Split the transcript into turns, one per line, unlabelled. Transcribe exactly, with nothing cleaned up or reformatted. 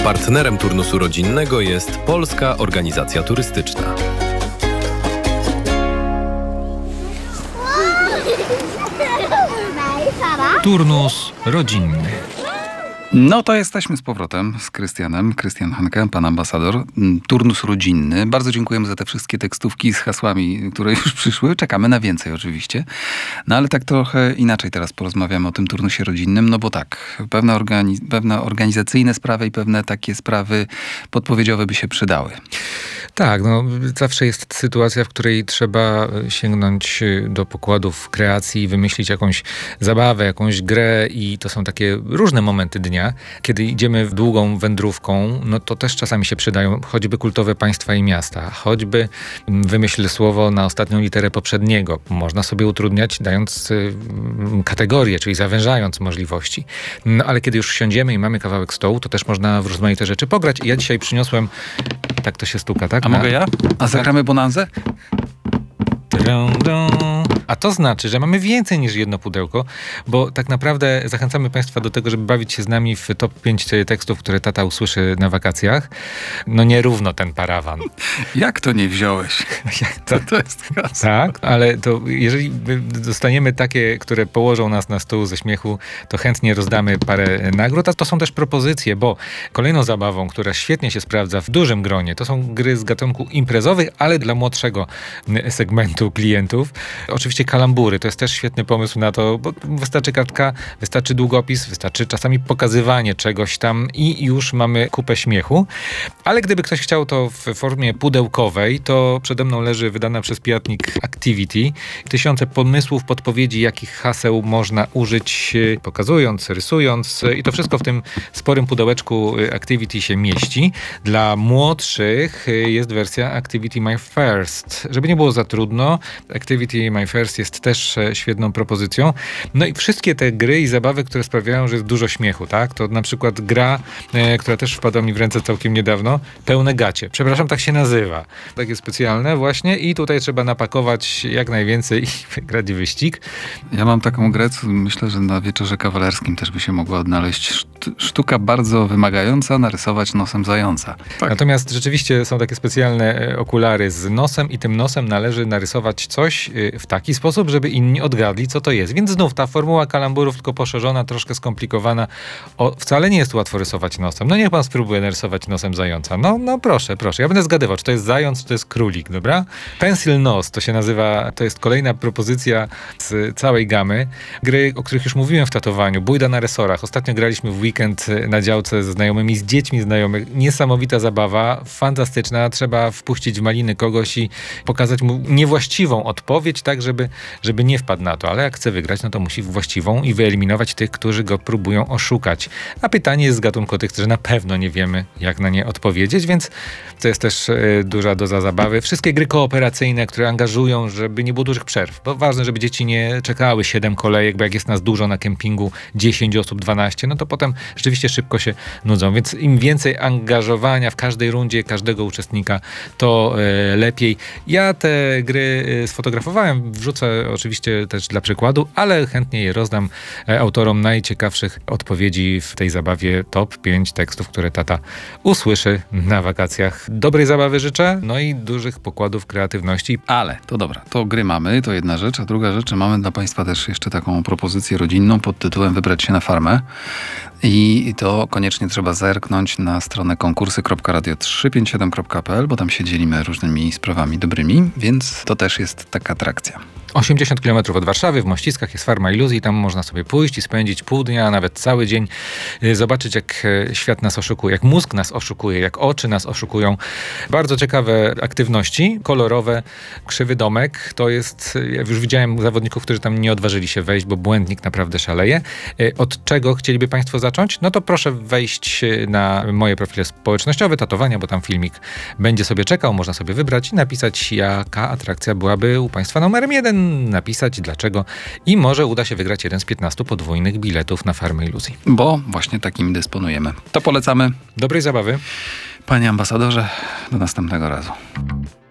Partnerem turnusu rodzinnego jest Polska Organizacja Turystyczna.
Turnus rodzinny.
No to jesteśmy z powrotem z Krystianem, Krystian Hanke, pan ambasador. Turnus rodzinny. Bardzo dziękujemy za te wszystkie tekstówki z hasłami, które już przyszły. Czekamy na więcej oczywiście. No ale tak trochę inaczej teraz porozmawiamy o tym turnusie rodzinnym, no bo tak, pewne, organi- pewne organizacyjne sprawy i pewne takie sprawy podpowiedziowe by się przydały.
Tak, no zawsze jest sytuacja, w której trzeba sięgnąć do pokładów kreacji i wymyślić jakąś zabawę, jakąś grę i to są takie różne momenty dnia. Kiedy idziemy w długą wędrówką, no to też czasami się przydają choćby kultowe państwa i miasta, choćby wymyśl słowo na ostatnią literę poprzedniego. Można sobie utrudniać, dając kategorie, czyli zawężając możliwości. No ale kiedy już siądziemy i mamy kawałek stołu, to też można w rozmaite rzeczy pograć. I ja dzisiaj przyniosłem, tak to się stuka, tak?
A mogę ja? A zagramy bonanzę?
A to znaczy, że mamy więcej niż jedno pudełko, bo tak naprawdę zachęcamy Państwa do tego, żeby bawić się z nami w top pięć tekstów, które tata usłyszy na wakacjach. No nierówno ten parawan.
Jak to nie wziąłeś?
Jak to?
To jest hasło.
Tak, ale to jeżeli dostaniemy takie, które położą nas na stół ze śmiechu, to chętnie rozdamy parę nagród, a to są też propozycje, bo kolejną zabawą, która świetnie się sprawdza w dużym gronie, to są gry z gatunku imprezowych, ale dla młodszego segmentu klientów. Oczywiście kalambury, to jest też świetny pomysł na to, bo wystarczy kartka, wystarczy długopis, wystarczy czasami pokazywanie czegoś tam i już mamy kupę śmiechu. Ale gdyby ktoś chciał to w formie pudełkowej, to przede mną leży wydana przez Pijatnik Activity. Tysiące pomysłów, podpowiedzi, jakich haseł można użyć, pokazując, rysując i to wszystko w tym sporym pudełeczku Activity się mieści. Dla młodszych jest wersja Activity My First. Żeby nie było za trudno, Activity My First jest też świetną propozycją. No i wszystkie te gry i zabawy, które sprawiają, że jest dużo śmiechu, tak? To na przykład gra, e, która też wpadła mi w ręce całkiem niedawno, Pełne gacie. Przepraszam, tak się nazywa. Takie specjalne właśnie i tutaj trzeba napakować jak najwięcej i wygrać wyścig.
Ja mam taką grę, co myślę, że na wieczorze kawalerskim też by się mogła odnaleźć. Sztuka bardzo wymagająca, narysować nosem zająca.
Tak. Natomiast rzeczywiście są takie specjalne okulary z nosem i tym nosem należy narysować coś w taki sposób, żeby inni odgadli, co to jest. Więc znów ta formuła kalamburów, tylko poszerzona, troszkę skomplikowana. O, wcale nie jest łatwo rysować nosem. No niech pan spróbuje narysować nosem zająca. No, no proszę, proszę. Ja będę zgadywał, czy to jest zając, czy to jest królik, dobra? Pencil Nose to się nazywa, to jest kolejna propozycja z całej gamy. Gry, o których już mówiłem w tatowaniu. Bójda na resorach. Ostatnio graliśmy w weekend na działce ze znajomymi, z dziećmi znajomych. Niesamowita zabawa, fantastyczna. Trzeba wpuścić w maliny kogoś i pokazać mu niewłaściwą odpowiedź, tak, żeby, żeby nie wpadł na to. Ale jak chce wygrać, no to musi właściwą i wyeliminować tych, którzy go próbują oszukać. A pytanie jest z gatunku tych, którzy na pewno nie wiemy, jak na nie odpowiedzieć, więc to jest też y, duża doza zabawy. Wszystkie gry kooperacyjne, które angażują, żeby nie było dużych przerw. Bo ważne, żeby dzieci nie czekały siedem kolejek, bo jak jest nas dużo na kempingu, dziesięć osób, dwanaście, no to potem rzeczywiście szybko się nudzą. Więc im więcej angażowania w każdej rundzie każdego uczestnika, to y, lepiej. Ja te gry y, sfotografowałem, wrzucę oczywiście też dla przykładu, ale chętnie je rozdam y, autorom najciekawszych odpowiedzi w tej zabawie top pięć tekstów, które tata usłyszy na wakacjach. Dobrej zabawy życzę, no i dużych pokładów kreatywności.
Ale to dobra, to gry mamy, to jedna rzecz, a druga rzecz, mamy dla Państwa też jeszcze taką propozycję rodzinną pod tytułem Wybrać się na farmę. I to koniecznie trzeba zerknąć na stronę konkursy kropka radio trzysta pięćdziesiąt siedem kropka p l, bo tam się dzielimy różnymi sprawami dobrymi, więc to też jest taka atrakcja.
osiemdziesiąt kilometrów od Warszawy, w Mościskach jest Farma Iluzji, tam można sobie pójść i spędzić pół dnia, nawet cały dzień, zobaczyć jak świat nas oszukuje, jak mózg nas oszukuje, jak oczy nas oszukują. Bardzo ciekawe aktywności, kolorowe, krzywy domek, to jest, ja już widziałem zawodników, którzy tam nie odważyli się wejść, bo błędnik naprawdę szaleje. Od czego chcieliby Państwo zacząć? No to proszę wejść na moje profile społecznościowe, tatowania, bo tam filmik będzie sobie czekał, można sobie wybrać i napisać, jaka atrakcja byłaby u Państwa numerem jeden, napisać dlaczego i może uda się wygrać jeden z piętnastu podwójnych biletów na Farmę Iluzji.
Bo właśnie takimi dysponujemy. To polecamy.
Dobrej zabawy.
Panie ambasadorze, do następnego razu.